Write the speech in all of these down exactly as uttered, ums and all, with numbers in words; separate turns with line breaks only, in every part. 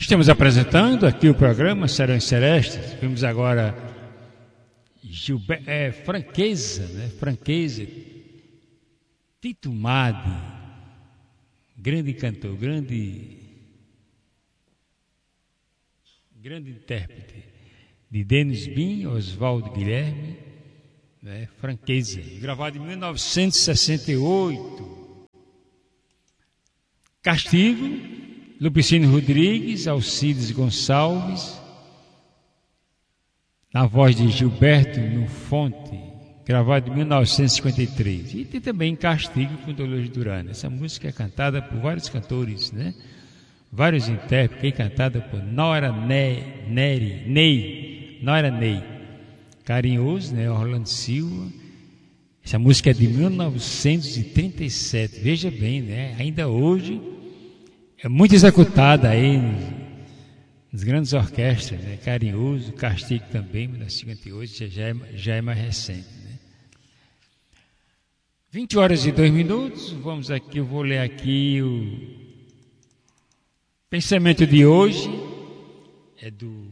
Estamos apresentando aqui o programa Serões Celestes. Vimos agora Gilber, é, Franqueza, né? Franqueza, Tito Madi, grande cantor, grande, grande intérprete, de Denis Bin, Oswaldo Guilherme, né? Franqueza, gravado em mil novecentos e sessenta e oito. Castigo, Lupicínio Rodrigues, Alcides Gonçalves, na voz de Gilberto Nufonte, gravado em mil novecentos e cinquenta e três. E tem também Castigo com Dolores Duran. Essa música é cantada por vários cantores, né? Vários intérpretes, é cantada por Nora ne, Neri, Ney, Nora Ney, Carinhoso, né? Orlando Silva. Essa música é de mil novecentos e trinta e sete. Veja bem, né? Ainda hoje é muito executada aí nas grandes orquestras, né? Carinhoso, Castigo também, mil novecentos e cinquenta e oito, já é, já é mais recente, né? vinte horas e dois minutos, vamos aqui, eu vou ler aqui o pensamento de hoje, é do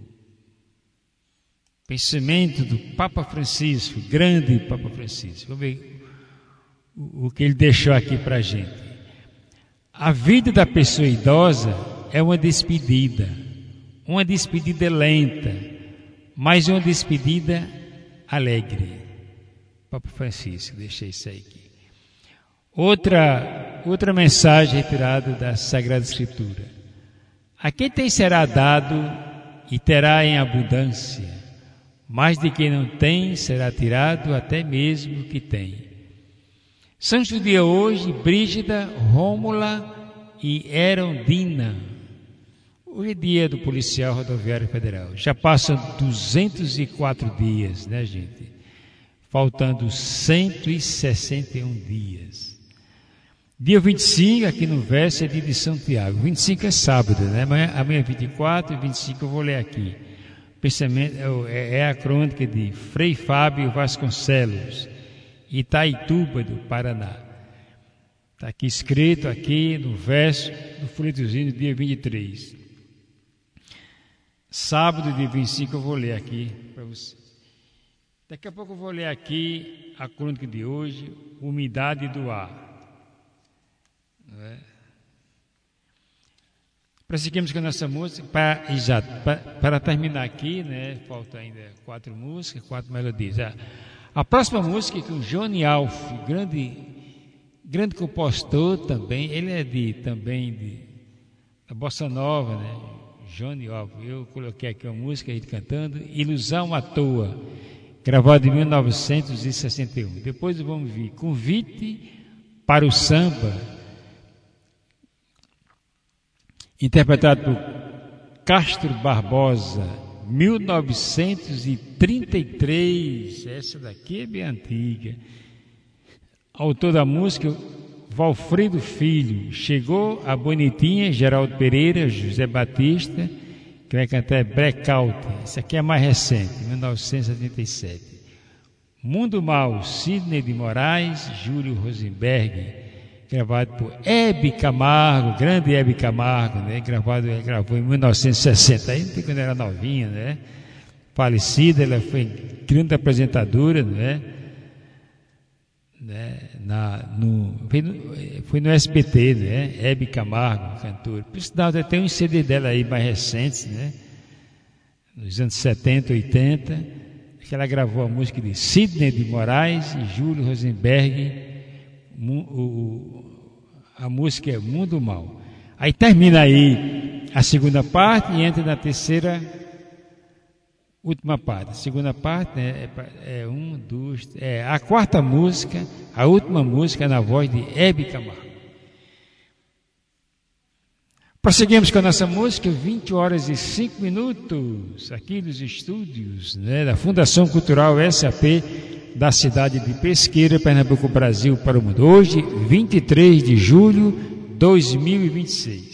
pensamento do Papa Francisco, grande Papa Francisco. Vamos ver o, o que ele deixou aqui para a gente. A vida da pessoa idosa é uma despedida, uma despedida lenta, mas uma despedida alegre. Papa Francisco, deixei isso aí aqui. Outra, outra mensagem retirada da Sagrada Escritura. A quem tem será dado e terá em abundância, mas de quem não tem será tirado até mesmo o que tem. São Judia hoje, Brígida, Rômula e Erondina. Hoje é dia do policial rodoviário federal. Já passam duzentos e quatro dias, né, gente? Faltando cento e sessenta e um dias. Dia vinte e cinco, aqui no verso, é dia de São Tiago. vinte e cinco é sábado, né? Amanhã, amanhã é vinte e quatro e vinte e cinco eu vou ler aqui. Pensamento, é, é a crônica de Frei Fábio Vasconcelos, Itaituba, do Paraná. Está aqui escrito, aqui no verso do folhetozinho do dia vinte e três. Sábado, dia vinte e cinco, eu vou ler aqui para você. Daqui a pouco eu vou ler aqui a crônica de hoje, Umidade do Ar. É? Prosseguimos com a nossa música, para, já, para, para terminar aqui, né? Falta ainda quatro músicas, quatro melodias. A, a próxima música é com o Johnny Alf, grande, grande compositor também, ele é de, também de, da Bossa Nova, né? Johnny Alf, eu coloquei aqui uma música ele cantando, Ilusão à Toa, gravado em mil novecentos e sessenta e um. Depois vamos ver Convite para o Samba, interpretado por Castro Barbosa, mil novecentos e trinta e três. Essa daqui é bem antiga. Autor da música, Valfredo Filho. Chegou a Bonitinha, Geraldo Pereira, José Batista, que vai cantar Breakout. Essa aqui é mais recente, mil novecentos e setenta e sete. Mundo Mal, Sidney de Moraes, Júlio Rosenberg, gravado por Hebe Camargo, grande Hebe Camargo, né? Gravado, gravou em mil novecentos e sessenta, ainda quando era novinha, né? Falecida, ela foi grande apresentadora, né? né? Na, no, foi, no, foi no S B T, né? Hebe Camargo, cantora. Por isso, dá até um C D dela aí mais recente, né? Nos anos setenta, oitenta, que ela gravou a música de Sidney de Moraes e Júlio Rosenberg. O, o, a música é Mundo Mal. Aí termina aí a segunda parte e entra na terceira, última parte. A segunda parte, né, é, é um, dois, é a quarta música, a última música na voz de Hebe Camargo. Prosseguimos com a nossa música, vinte horas e cinco minutos, aqui nos estúdios, né, da Fundação Cultural S A P, da cidade de Pesqueira, Pernambuco, Brasil, para o mundo. Hoje, vinte e três de julho de dois mil e vinte e seis.